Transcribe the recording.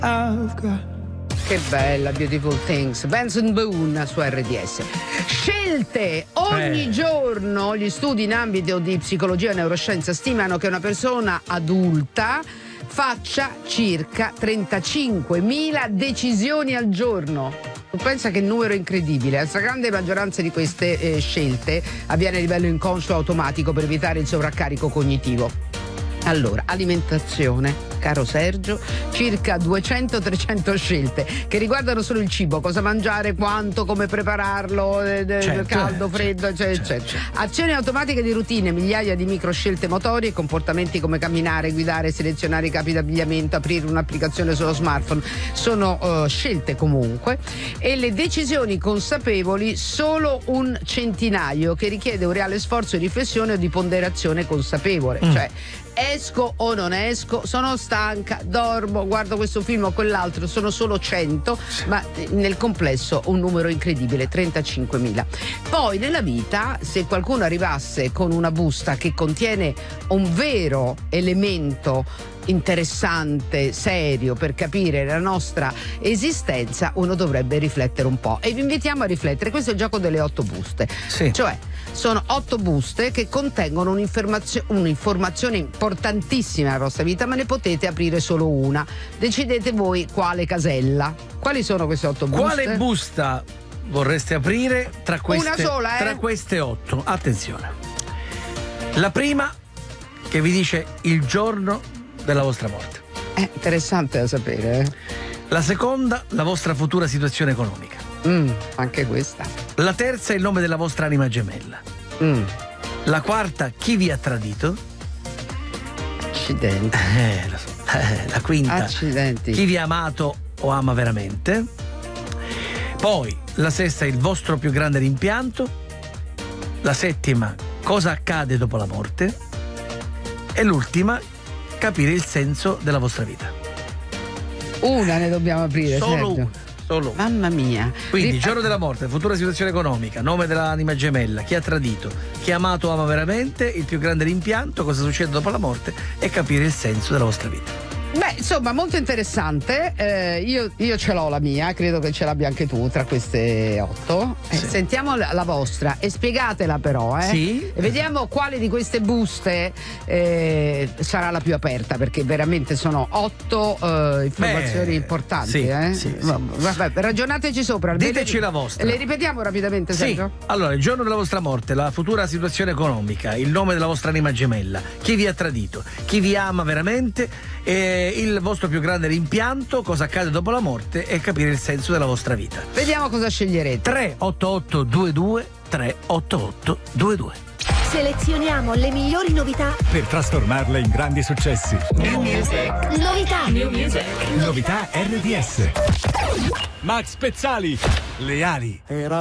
Che bella, Beautiful Things. Benson Boone su RDS. Scelte. Ogni giorno gli studi in ambito di psicologia e neuroscienza stimano che una persona adulta faccia circa 35.000 decisioni al giorno. Tu pensa che numero incredibile. La stragrande maggioranza di queste scelte avviene a livello inconscio automatico per evitare il sovraccarico cognitivo. Allora, alimentazione, caro Sergio, circa 200-300 scelte che riguardano solo il cibo, cosa mangiare, quanto, come prepararlo, caldo, freddo, eccetera. Azioni automatiche di routine, migliaia di micro scelte motorie, comportamenti come camminare, guidare, selezionare i capi d'abbigliamento, aprire un'applicazione sullo smartphone, sono scelte comunque, e le decisioni consapevoli solo un centinaio, che richiede un reale sforzo di riflessione o di ponderazione consapevole, cioè esco o non esco, sono stanca, dormo, guardo questo film o quell'altro, sono solo 100, ma nel complesso un numero incredibile, 35.000. Poi nella vita, se qualcuno arrivasse con una busta che contiene un vero elemento interessante, serio, per capire la nostra esistenza, uno dovrebbe riflettere un po', e vi invitiamo a riflettere. Questo è il gioco delle 8 buste, cioè sono 8 buste che contengono un'informazione importantissima nella vostra vita, ma ne potete aprire solo una. Decidete voi quale casella. Quali sono queste 8 buste? Quale busta vorreste aprire tra queste? Una sola, tra queste 8. Attenzione. La prima, che vi dice il giorno della vostra morte. Interessante da sapere. La seconda, la vostra futura situazione economica. Anche questa. La terza, il nome della vostra anima gemella. La quarta, chi vi ha tradito. Accidenti. Lo so. La quinta, accidenti, chi vi ha amato o ama veramente. Poi la sesta, il vostro più grande rimpianto. La settima, cosa accade dopo la morte. E l'ultima, capire il senso della vostra vita. Una ne dobbiamo aprire, solo Sergio. Solo. Mamma mia. Quindi giorno della morte, futura situazione economica, nome dell'anima gemella, chi ha tradito, chi ha amato o ama veramente, il più grande rimpianto, cosa succede dopo la morte, e capire il senso della vostra vita. Beh, insomma, molto interessante. Io ce l'ho la mia, credo che ce l'abbia anche tu tra queste 8. Sentiamo la vostra e spiegatela però, Sì. E vediamo quale di queste buste sarà la più aperta, perché veramente sono 8 informazioni importanti. Sì. Vabbè, ragionateci sopra. Diteci la vostra. Le ripetiamo rapidamente, Sergio? Allora, il giorno della vostra morte, la futura situazione economica, il nome della vostra anima gemella, chi vi ha tradito, chi vi ama veramente, il vostro più grande rimpianto, cosa accade dopo la morte, e capire il senso della vostra vita. Vediamo cosa sceglierete. 388 22 388 22. Selezioniamo le migliori novità per trasformarle in grandi successi. New Music. Novità. New Music. Novità RDS. Max Pezzali. Le ali.